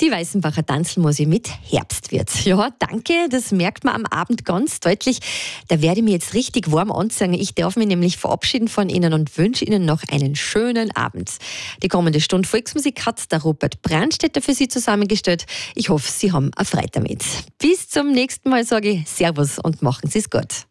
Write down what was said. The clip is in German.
Die Weißenbacher Tanzelmusik mit Herbst wird. Ja, danke, das merkt man am Abend ganz deutlich. Da werde ich mich jetzt richtig warm anziehen. Ich darf mich nämlich verabschieden von Ihnen und wünsche Ihnen noch einen schönen Abend. Die kommende Stunde Volksmusik hat der Rupert Brandstätter für Sie zusammengestellt. Ich hoffe, Sie haben eine Freude damit. Bis zum nächsten Mal sage ich Servus und machen Sie es gut.